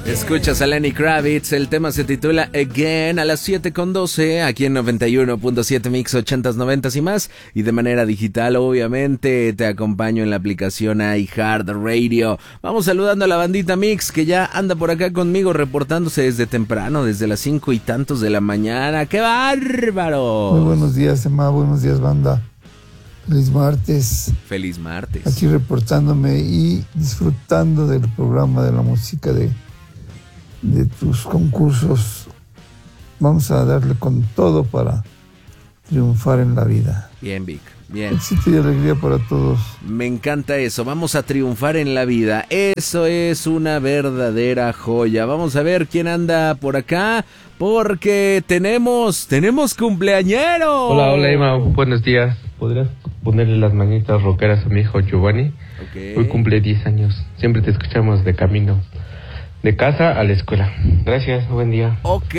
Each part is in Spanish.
Escuchas a Lenny Kravitz, el tema se titula Again a las 7:12, aquí en 91.7 Mix 80s, 90s y más, y de manera digital obviamente te acompaño en la aplicación iHeartRadio. Vamos saludando a la bandita Mix que ya anda por acá conmigo reportándose desde temprano, desde las 5 y tantos de la mañana. ¡Qué bárbaro! Muy buenos días, Emma, buenos días, banda. Feliz martes. Feliz martes. Aquí reportándome y disfrutando del programa, de la música, de tus concursos. Vamos a darle con todo para triunfar en la vida. Bien, Vic, bien. Éxito y alegría para todos. Me encanta eso, vamos a triunfar en la vida. Eso es una verdadera joya. Vamos a ver quién anda por acá, porque tenemos cumpleañeros. Hola, Emma, buenos días. ¿Podrías ponerle las manitas rockeras a mi hijo Giovanni? Okay. Hoy cumple 10 años. Siempre te escuchamos de camino, de casa a la escuela. Gracias, buen día. Ok.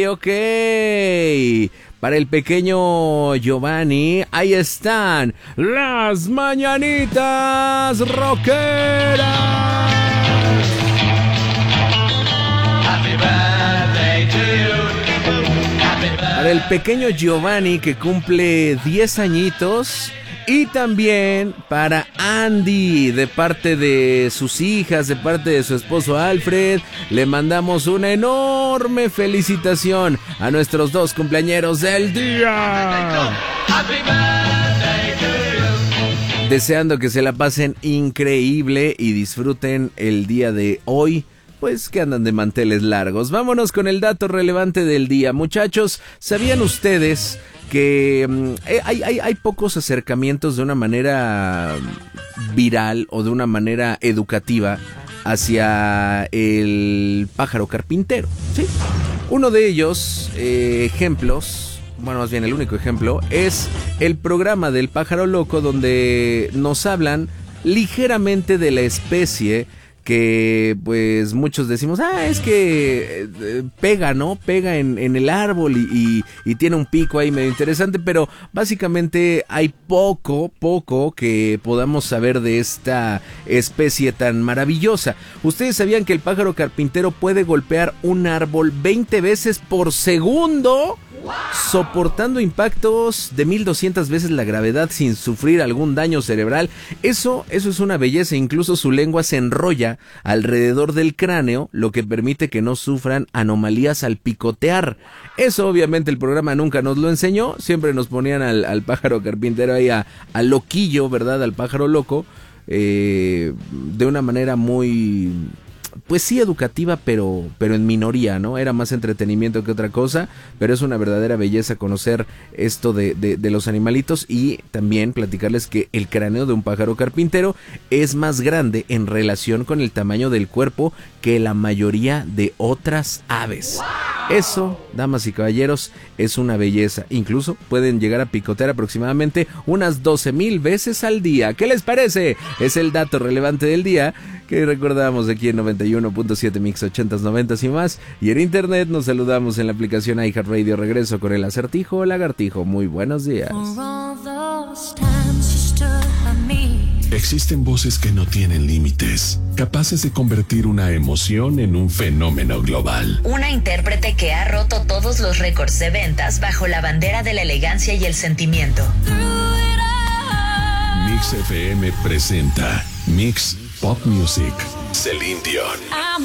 Para el pequeño Giovanni, ahí están las mañanitas rockeras. Happy birthday to you. Para el pequeño Giovanni que cumple 10 añitos. Y también para Andy, de parte de sus hijas, de parte de su esposo Alfred, le mandamos una enorme felicitación a nuestros dos cumpleañeros del día. Deseando que se la pasen increíble y disfruten el día de hoy, pues que andan de manteles largos. Vámonos con el dato relevante del día. Muchachos, ¿sabían ustedes que hay pocos acercamientos de una manera viral o de una manera educativa hacia el pájaro carpintero? ¿Sí? Uno de ellos, más bien el único ejemplo, es el programa del pájaro loco, donde nos hablan ligeramente de la especie que pues muchos decimos, es que pega, ¿no? Pega en el árbol y tiene un pico ahí medio interesante, pero básicamente hay poco que podamos saber de esta especie tan maravillosa. ¿Ustedes sabían que el pájaro carpintero puede golpear un árbol 20 veces por segundo? Soportando impactos de 1200 veces la gravedad sin sufrir algún daño cerebral. Eso es una belleza. Incluso su lengua se enrolla alrededor del cráneo, lo que permite que no sufran anomalías al picotear. Eso obviamente el programa nunca nos lo enseñó. Siempre nos ponían al pájaro carpintero ahí al loquillo, ¿verdad? Al pájaro loco, de una manera muy, pues sí, educativa, pero en minoría, ¿no? Era más entretenimiento que otra cosa, pero es una verdadera belleza conocer esto de los animalitos, y también platicarles que el cráneo de un pájaro carpintero es más grande en relación con el tamaño del cuerpo que la mayoría de otras aves. Eso, damas y caballeros, es una belleza. Incluso pueden llegar a picotear aproximadamente unas 12,000 veces al día. ¿Qué les parece? Es el dato relevante del día que recordamos aquí en 91.7 Mix 80s, 90s y más. Y en internet nos saludamos en la aplicación iHeartRadio. Regreso con el acertijo o lagartijo. Muy buenos días. Existen voces que no tienen límites, capaces de convertir una emoción en un fenómeno global. Una intérprete que ha roto todos los récords de ventas bajo la bandera de la elegancia y el sentimiento. Mix FM presenta Mix Pop Music, Celine Dion.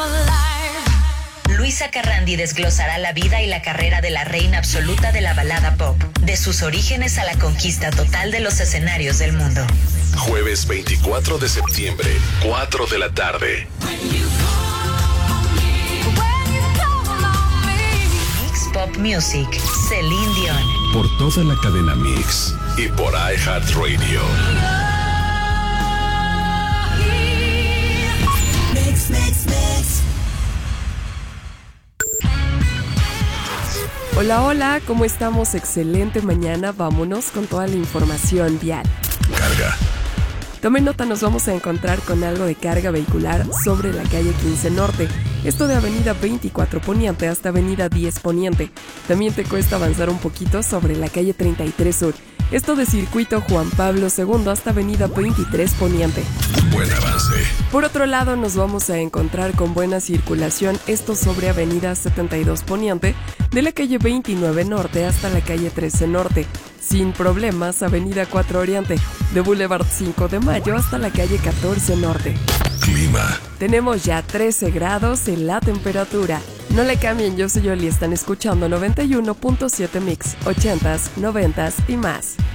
Luisa Carrandi desglosará la vida y la carrera de la reina absoluta de la balada pop, de sus orígenes a la conquista total de los escenarios del mundo. Jueves 24 de septiembre, 4 de la tarde. Mix Pop Music, Celine Dion. Por toda la cadena Mix y por iHeartRadio. Mix, mix, mix. Hola, ¿cómo estamos? Excelente mañana, vámonos con toda la información vial. Carga. Tomen nota, nos vamos a encontrar con algo de carga vehicular sobre la calle 15 Norte. Esto de avenida 24 Poniente hasta avenida 10 Poniente. También te cuesta avanzar un poquito sobre la calle 33 Sur. Esto de Circuito Juan Pablo II hasta Avenida 23 Poniente. Buen avance. Por otro lado, nos vamos a encontrar con buena circulación, esto sobre Avenida 72 Poniente, de la calle 29 Norte hasta la calle 13 Norte. Sin problemas, Avenida 4 Oriente, de Boulevard 5 de Mayo hasta la calle 14 Norte. Clima. Tenemos ya 13 grados en la temperatura. No le cambien, yo soy Yoli, están escuchando 91.7 Mix, 80s, 90s y más.